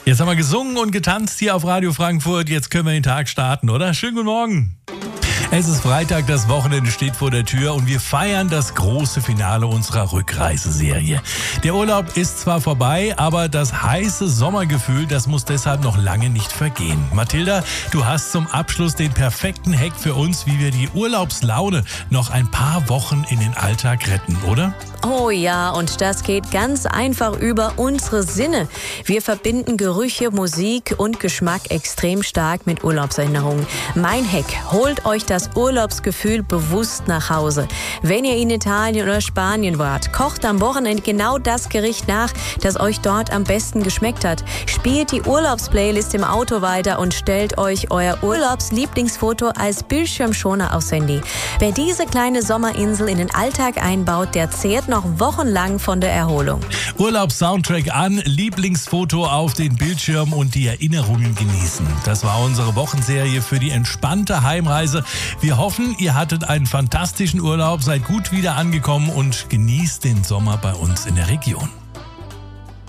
Jetzt haben wir gesungen und getanzt hier auf Radio Frankfurt. Jetzt können wir den Tag starten, oder? Schönen guten Morgen. Es ist Freitag, das Wochenende steht vor der Tür und wir feiern das große Finale unserer Rückreiseserie. Der Urlaub ist zwar vorbei, aber das heiße Sommergefühl, das muss deshalb noch lange nicht vergehen. Mathilda, du hast zum Abschluss den perfekten Hack für uns, wie wir die Urlaubslaune noch ein paar Wochen in den Alltag retten, oder? Oh ja, und das geht ganz einfach über unsere Sinne. Wir verbinden Gerüche, Musik und Geschmack extrem stark mit Urlaubserinnerungen. Mein Hack: holt euch das Urlaubsgefühl bewusst nach Hause. Wenn ihr in Italien oder Spanien wart, kocht am Wochenende genau das Gericht nach, das euch dort am besten geschmeckt hat. Spielt die Urlaubsplaylist im Auto weiter und stellt euch euer Urlaubslieblingsfoto als Bildschirmschoner aufs Handy. Wer diese kleine Sommerinsel in den Alltag einbaut, der zehrt noch wochenlang von der Erholung. Urlaubssoundtrack an, Lieblingsfoto auf den Bildschirm und die Erinnerungen genießen. Das war unsere Wochenserie für die entspannte Heimreise. Wir hoffen, ihr hattet einen fantastischen Urlaub, seid gut wieder angekommen und genießt den Sommer bei uns in der Region.